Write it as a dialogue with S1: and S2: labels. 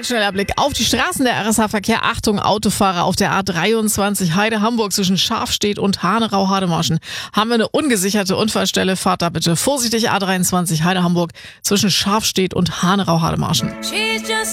S1: Schneller Blick auf die Straßen. Der RSH-Verkehr. Achtung, Autofahrer auf der A23 Heide-Hamburg zwischen Schafstedt und Hanerau-Hademarschen. Haben wir eine ungesicherte Unfallstelle. Fahrt da bitte vorsichtig. A23 Heide-Hamburg zwischen Schafstedt und Hanerau-Hademarschen.